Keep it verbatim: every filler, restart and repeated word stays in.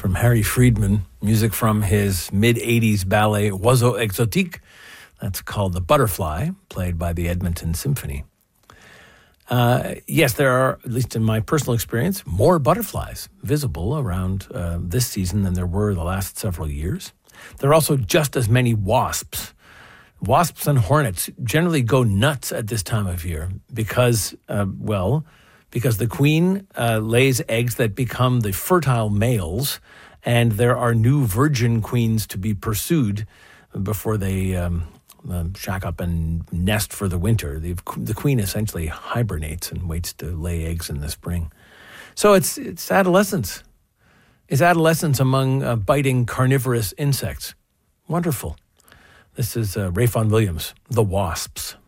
from Harry Friedman, music from his mid-eighties ballet Oiseau Exotique. That's called The Butterfly, played by the Edmonton Symphony. Uh, yes, there are, at least in my personal experience, more butterflies visible around uh, this season than there were the last several years. There are also just as many wasps. Wasps and hornets generally go nuts at this time of year because, uh, well, because the queen uh, lays eggs that become the fertile males, and there are new virgin queens to be pursued before they um, uh, shack up and nest for the winter. The, the queen essentially hibernates and waits to lay eggs in the spring. So it's it's adolescence. It's adolescence among uh, biting carnivorous insects. Wonderful. This is uh, Ray Vaughan Williams, The Wasps.